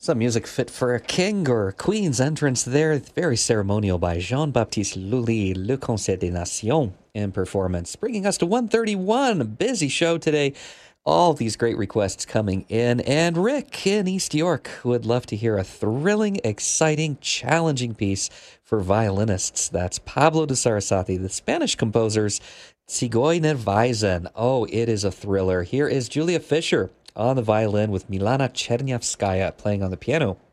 Some music fit for a king or queen's entrance there. Very ceremonial by Jean-Baptiste Lully, Le Conseil des Nations in performance. Bringing us to 131. A busy show today. All these great requests coming in. And Rick in East York would love to hear a thrilling, exciting, challenging piece for violinists. That's Pablo de Sarasate, the Spanish composer's Zigeunerweisen. Oh, it is a thriller. Here is Julia Fischer on the violin with Milana Chernyavskaya playing on the piano.